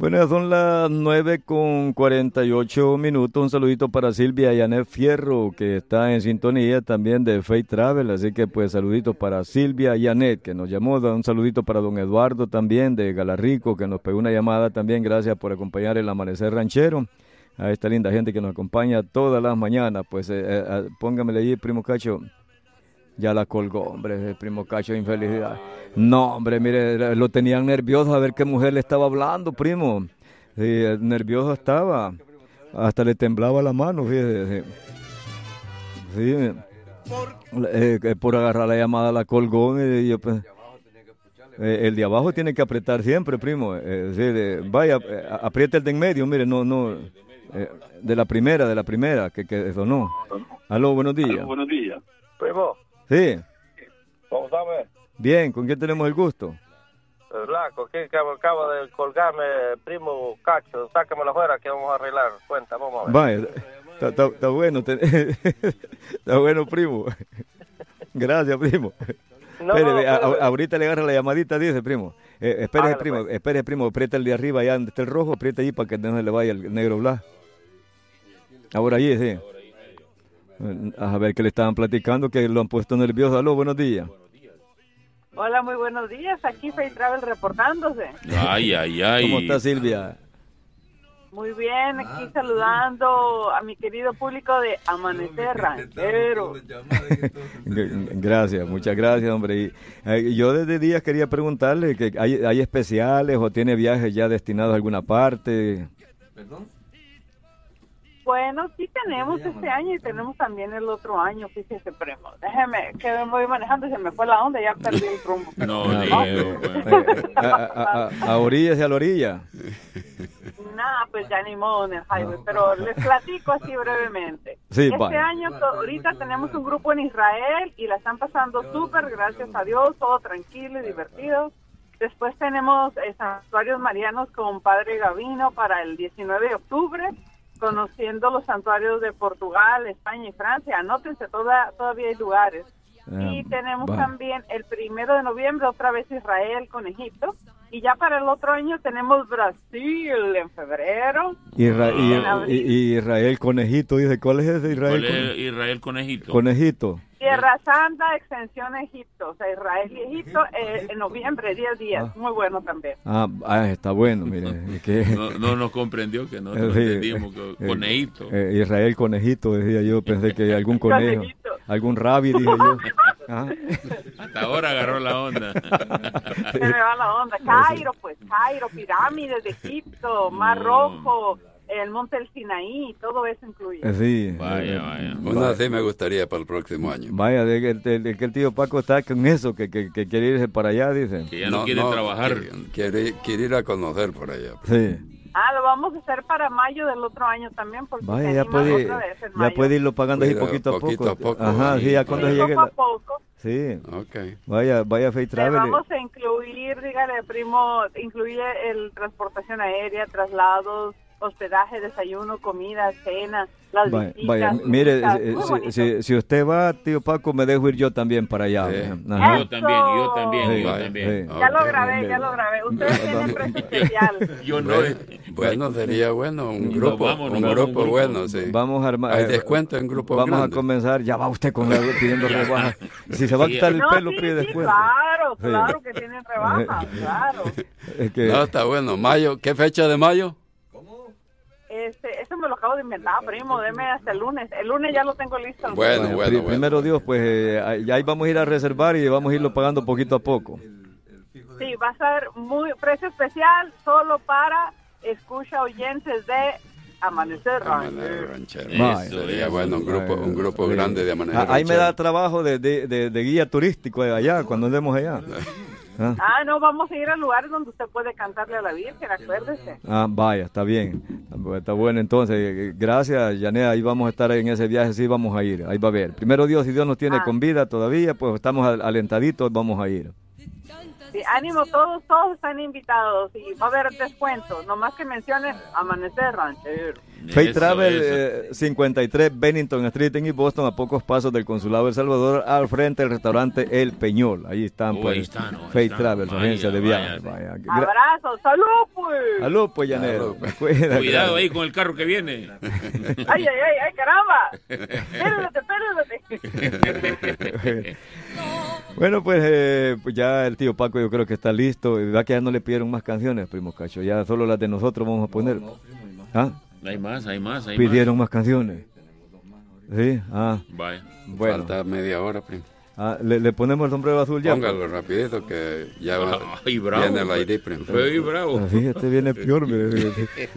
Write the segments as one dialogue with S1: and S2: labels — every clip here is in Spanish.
S1: Bueno, ya son las 9:48. Un saludito para Silvia Yanet Fierro, que está en sintonía también de Fate Travel. Así que pues saluditos para Silvia Yanet, que nos llamó. Un saludito para don Eduardo también de Galarrico, que nos pegó una llamada también. Gracias por acompañar el Amanecer Ranchero. A esta linda gente que nos acompaña todas las mañanas. Pues póngamele ahí, primo Cacho. Ya la colgó, hombre, el primo Cacho de infelicidad. No, hombre, mire, lo tenían nervioso a ver qué mujer le estaba hablando, primo. Sí, nervioso estaba. Hasta le temblaba la mano, fíjese. Sí. Por agarrar la llamada la colgó. Yo, pues, el de abajo tiene que apretar siempre, primo. Sí, vaya, apriete el de en medio, mire, no. De la primera, que eso no. Aló, buenos días.
S2: Aló, buenos días. Primo.
S1: Sí.
S2: ¿Cómo estás?
S1: Bien, ¿con quién tenemos el gusto?
S2: El blanco, aquí acaba de colgarme, primo Cacho. Sáquemelo afuera que vamos a arreglar. Cuenta, vamos a ver.
S1: Vaya, está bueno. Está bueno, primo. Gracias, primo.
S2: No,
S1: Espere, ahorita le agarra la llamadita, dice, primo. Espere, primo,
S2: pues.
S1: espere, primo, aprieta el de arriba, allá donde está el rojo, aprieta allí para que no se le vaya el negro blanco. Ahora allí, sí. A ver qué le estaban platicando, que lo han puesto nervioso. Aló, buenos días.
S3: Hola, muy buenos días. Aquí Fate Travel reportándose.
S4: Ay.
S1: ¿Cómo está, Silvia?
S3: Muy bien, aquí saludando a mi querido público de Amanecer Ranchero.
S1: Gracias, muchas gracias, hombre. Y yo desde días quería preguntarle que hay especiales o tiene viajes ya destinados a alguna parte.
S4: ¿Perdón?
S3: Bueno, sí tenemos este año y tenemos también el otro año, fíjese, primo. Déjeme, que me voy manejando y se me fue la onda, ya perdí el rumbo.
S1: A orillas y a la orilla.
S3: Nada, pues ya ni modo en el highway, pero les platico así brevemente.
S1: Sí,
S3: este año, ahorita tenemos un grupo en Israel y la están pasando súper, gracias a Dios, todo tranquilo y divertido. Después tenemos santuarios marianos con Padre Gavino para el 19 de octubre. Conociendo los santuarios de Portugal, España y Francia. Anótense, todavía hay lugares. Y tenemos también el 1 de noviembre, otra vez Israel con Egipto. Y ya para el otro año tenemos Brasil en febrero.
S1: Israel Conejito, dice, ¿cuál es ese Israel?
S4: Israel Conejito.
S1: Conejito.
S3: Tierra Santa, extensión Egipto, o sea, Israel y Egipto en noviembre, 10 días, muy bueno también.
S1: Está bueno, mire.
S4: No nos comprendió, que no entendíamos, conejito.
S1: Israel Conejito, decía yo, pensé que algún conejo, algún rabbi, dije yo.
S4: Hasta ahora agarró la onda.
S3: Se me va la onda. Cairo, pirámides de Egipto, Mar Rojo, el monte del Sinaí, todo eso incluye.
S1: Sí.
S4: Vaya.
S5: Bueno, así me gustaría para el próximo año.
S1: Vaya, que el tío Paco está con eso, que quiere irse para allá, dice.
S4: Que ya no quiere trabajar.
S5: Quiere ir a conocer por allá.
S1: Sí.
S3: Lo vamos a hacer para mayo del otro año también, porque
S1: vaya, ya puede irlo pagando así poquito a poco. Ajá, sí, ya cuando llegue.
S3: Poco a poco.
S1: Sí.
S5: Okay.
S1: Vaya Fate Travel.
S3: Vamos a incluir, dígale, primo, incluye el transportación aérea, traslados, hospedaje, desayuno, comida, cena, las visitas. Vaya,
S1: mire, si usted va, tío Paco, me dejo ir yo también para allá.
S4: Ajá. Yo también.
S1: Sí.
S3: Ya lo grabé. Ustedes tienen precio especial.
S4: Yo no.
S5: Bueno, sería bueno, un grupo bueno, sí.
S1: Vamos a armar.
S5: Hay descuento en grupo
S1: Vamos
S5: grande.
S1: A comenzar, ya va usted pidiendo rebajas. Si se va a quitar el pelo, pide descuento.
S3: Claro que tienen rebajas, claro.
S5: No, está bueno. Mayo, ¿qué fecha de mayo?
S3: Eso me lo acabo de inventar, primo, deme hasta el lunes. El lunes ya lo tengo listo.
S1: Bueno. Primero Dios, pues ya ahí vamos a ir a reservar y vamos a irlo pagando poquito a poco.
S3: Sí, va a ser precio especial solo para oyentes de Amanecer Ranchero.
S5: Sería bueno, un grupo grande de Amanecer
S1: Ahí me da trabajo de guía turístico allá, cuando andemos allá.
S3: No, vamos a ir a lugares donde usted puede cantarle a la Virgen, acuérdese.
S1: Vaya, está bien. Está bueno, entonces, gracias, Yanet, ahí vamos a estar en ese viaje, sí vamos a ir, ahí va a ver. Primero Dios, si Dios nos tiene con vida todavía, pues estamos alentaditos, vamos a ir.
S3: Sí, ánimo, todos están invitados y va a haber descuentos, nomás que menciones Amanecer Ranchero.
S1: Fay Travel 53 Bennington Street en East Boston, a pocos pasos del Consulado de El Salvador, al frente del restaurante El Peñol. Ahí están, pues, Fay Travel, su agencia de viajes.
S3: Abrazo, salud, pues.
S1: Salud, pues, Janet.
S4: Cuidado ahí con el carro que viene.
S3: Ay, caramba. Espérate.
S1: Bueno, pues ya el tío Paco yo creo que está listo. ¿Verdad que ya no le pidieron más canciones, primo Cacho? Ya solo las de nosotros vamos a poner. ¿Ah?
S4: Hay más.
S1: ¿Pidieron más canciones? Sí,
S4: Vaya.
S1: Bueno.
S5: Falta media hora, primo.
S1: ¿Le ponemos el sombrero azul ya?
S5: Póngalo rapidito que ya
S4: viene
S5: el aire, primo.
S4: Fue bravo.
S1: Sí, este viene peor, mire.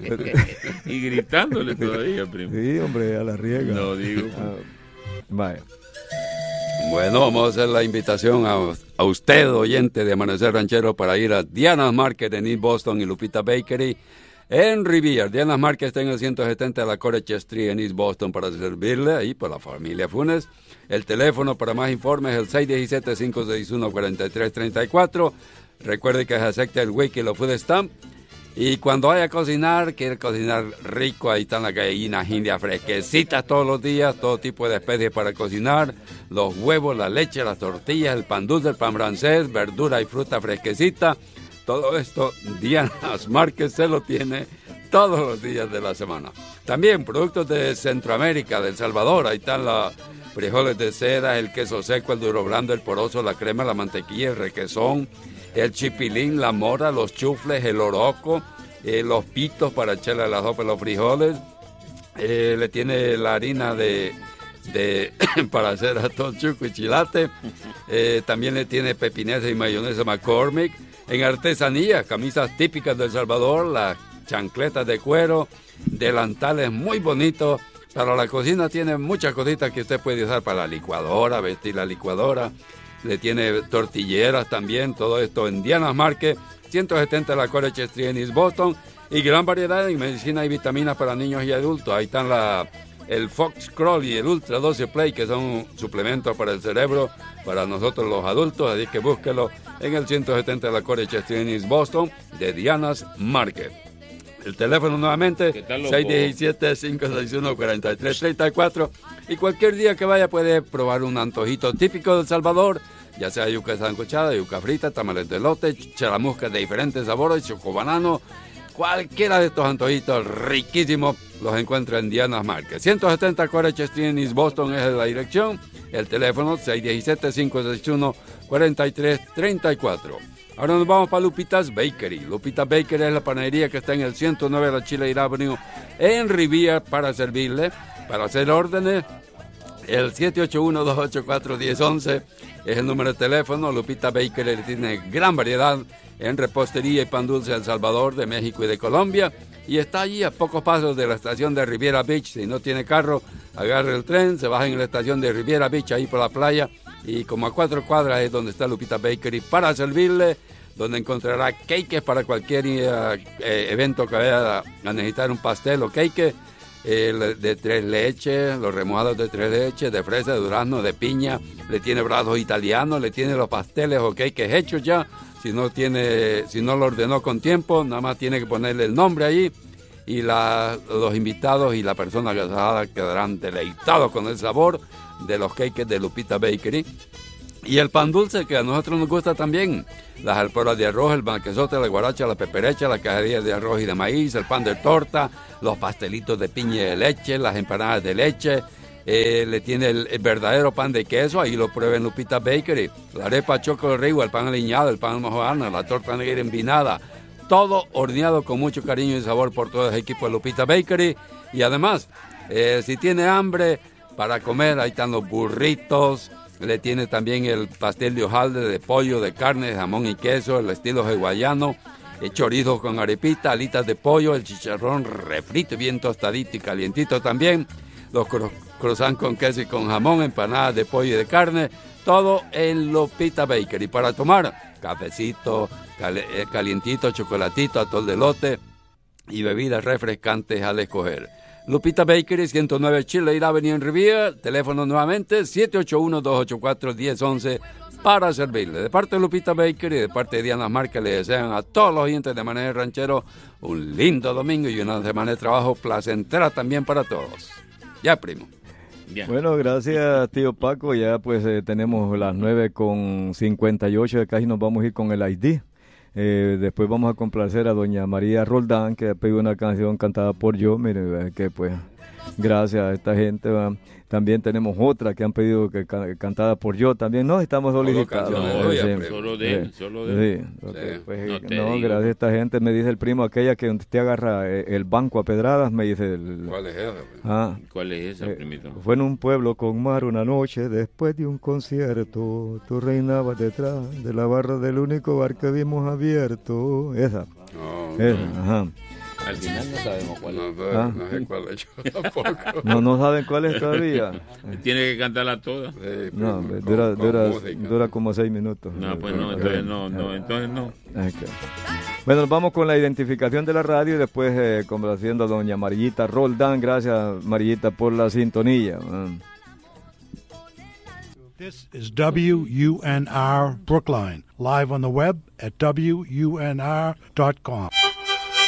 S4: Y gritándole todavía, primo.
S1: Sí, hombre, a la riega.
S4: No digo.
S1: Vaya.
S5: Bueno, vamos a hacer la invitación a usted, oyente de Amanecer Ranchero, para ir a Diana's Market en East Boston y Lupita Bakery en Riviera. Diana's Market está en el 170 de la College Street en East Boston para servirle ahí por la familia Funes. El teléfono para más informes es el 617-561-4334. Recuerde que se acepta el Wiki y los Food Stamp. Y cuando vaya a cocinar, quiere cocinar rico, ahí están las gallinas indias fresquecitas todos los días, todo tipo de especies para cocinar, los huevos, la leche, las tortillas, el pan dulce, el pan francés, verdura y fruta fresquecita. Todo esto Diana's Market se lo tiene todos los días de la semana. También productos de Centroamérica, de El Salvador, ahí están los frijoles de seda, el queso seco, el duro blando, el poroso, la crema, la mantequilla, el requesón, el chipilín, la mora, los chufles, el oroco, los pitos para echarle a la sopa los frijoles. Le tiene la harina para hacer atol, chuco y chilate. También le tiene pepinesa y mayonesa McCormick. En artesanía, camisas típicas de El Salvador, las chancletas de cuero, delantales muy bonitos. Para la cocina tiene muchas cositas que usted puede usar para la licuadora, vestir la licuadora. Le tiene tortilleras también, todo esto en Diana's Market, 170 de la College Street en East Boston, y gran variedad en medicina y vitaminas para niños y adultos. Ahí están el Fox Crawl y el Ultra 12 Play, que son suplementos para el cerebro, para nosotros los adultos, así que búsquelo en el 170 de la College Street en East Boston, de Diana's Market. El teléfono nuevamente, 617-561-4334. Y cualquier día que vaya puede probar un antojito típico de El Salvador, ya sea yuca sancochada, yuca frita, tamales de elote, charamuscas de diferentes sabores, chocobanano. Cualquiera de estos antojitos riquísimos los encuentra en Diana's Market. 170 College Street en East Boston es la dirección. El teléfono 617-561-4334. Ahora nos vamos para Lupita's Bakery. Lupita Bakery es la panadería que está en el 109 de la Chile Avenue en Riviera para servirle, para hacer órdenes. El 781-284-1011 es el número de teléfono. Lupita Bakery tiene gran variedad en repostería y pan dulce de El Salvador, de México y de Colombia. Y está allí a pocos pasos de la estación de Riviera Beach. Si no tiene carro, agarre el tren, se baja en la estación de Riviera Beach, ahí por la playa. Y como a 4 cuadras es donde está Lupita Bakery para servirle, donde encontrará cakes para cualquier evento que vaya a necesitar un pastel o cake. De 3 leches, los remojados de 3 leches, de fresa, de durazno, de piña. Le tiene brazos italianos, le tiene los pasteles o cakes hechos ya. Si no lo ordenó con tiempo, nada más tiene que ponerle el nombre allí. Y los invitados y la persona casada quedarán deleitados con el sabor de los cakes de Lupita Bakery. Y el pan dulce, que a nosotros nos gusta también. Las alporas de arroz, el banquezote, la guaracha, la peperecha, la cajería de arroz y de maíz, el pan de torta, los pastelitos de piña y de leche, las empanadas de leche. Le tiene el verdadero pan de queso, ahí lo prueba en Lupita Bakery. La arepa chocolate rigo, el pan aliñado, el pan mojana, la torta negra envinada. Todo horneado con mucho cariño y sabor por todo el equipo de Lupita Bakery. Y además, si tiene hambre para comer, ahí están los burritos. Le tiene también el pastel de hojaldre, de pollo, de carne, de jamón y queso, el estilo hawaiano, el chorizo con arepita, alitas de pollo, el chicharrón refrito, bien tostadito y calientito también, los croissants con queso y con jamón, empanadas de pollo y de carne, todo en Lupita Bakery. Para tomar, cafecito, calientito, chocolatito, atol de elote y bebidas refrescantes al escoger. Lupita Bakery, 109 Chile Avenue en Riviera. Teléfono nuevamente, 781-284-1011. para servirle. De parte de Lupita Baker y de parte de Diana Márquez, le desean a todos los oyentes de Manejo Ranchero un lindo domingo y una semana de trabajo placentera también para todos. Ya, primo.
S4: Ya.
S1: Bueno, gracias, tío Paco. Ya pues tenemos las 9:58, casi nos vamos a ir con el ID. Después vamos a complacer a doña María Roldán, que ha pedido una canción cantada por yo. Mire, que pues gracias a esta gente. También tenemos otra que han pedido que cantada por yo también. No, estamos solicitados.
S4: Solo de él.
S1: Gracias a esta gente. Me dice el primo aquella que usted agarra el banco a pedradas, me dice.
S5: ¿Cuál es esa?
S4: ¿Cuál es esa, primito?
S1: Fue en un pueblo con mar una noche, después de un concierto, tú reinabas detrás de la barra del único bar que vimos abierto. Esa. Ajá.
S4: Al final no sabemos cuál es.
S5: No sé cuál es, yo tampoco.
S1: No saben cuál es todavía.
S4: Tiene que cantarla toda.
S5: Sí,
S1: No, dura como 6 minutos.
S4: No, pues no, entonces no.
S1: Okay. Bueno, nos vamos con la identificación de la radio y después complaciendo a doña Marillita Roldán. Gracias, Marillita, por la sintonía.
S6: This is WUNR Brookline, live on the web at WUNR.com.